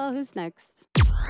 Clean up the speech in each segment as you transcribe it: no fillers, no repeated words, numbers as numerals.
Well, who's next?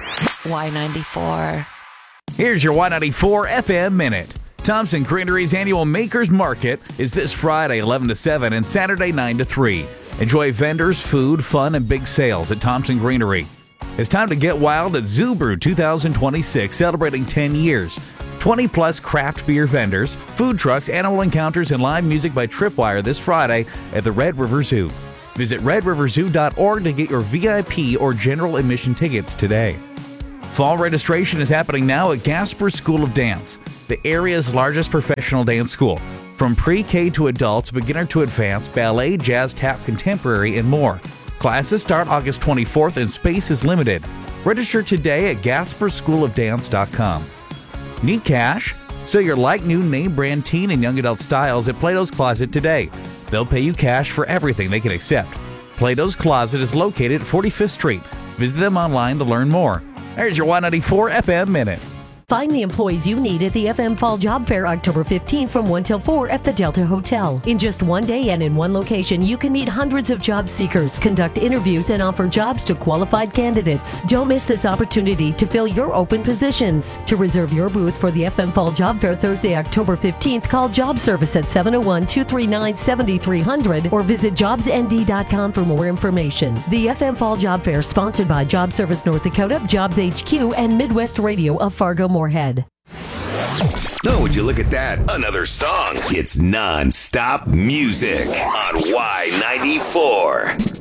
Y94. Here's your Y94 FM Minute. Thompson Greenery's annual Makers Market is this Friday 11 to 7 and Saturday 9 to 3. Enjoy vendors, food, fun, and big sales at Thompson Greenery. It's time to get wild at Zoo Brew 2026, celebrating 10 years. 20-plus craft beer vendors, food trucks, animal encounters, and live music by Tripwire this Friday at the Red River Zoo. Visit redriverzoo.org to get your VIP or general admission tickets today. Fall registration is happening now at Gasper School of Dance, the area's largest professional dance school. From pre-K to adults, beginner to advanced, ballet, jazz, tap, contemporary, and more. Classes start August 24th and space is limited. Register today at gasperschoolofdance.com. Need cash? So your like new name brand teen and young adult styles at Plato's Closet today. They'll pay you cash for everything they can accept. Plato's Closet is located at 45th Street. Visit them online to learn more. There's your 194 FM Minute. Find the employees you need at the FM Fall Job Fair October 15th from 1 till 4 at the Delta Hotel. In just one day and in one location, you can meet hundreds of job seekers, conduct interviews, and offer jobs to qualified candidates. Don't miss this opportunity to fill your open positions. To reserve your booth for the FM Fall Job Fair Thursday, October 15th, call Job Service at 701-239-7300 or visit jobsnd.com for more information. The FM Fall Job Fair, sponsored by Job Service North Dakota, Jobs HQ, and Midwest Radio of Fargo Moorhead. Oh, would you look at that? Another song. It's non-stop music on Y94.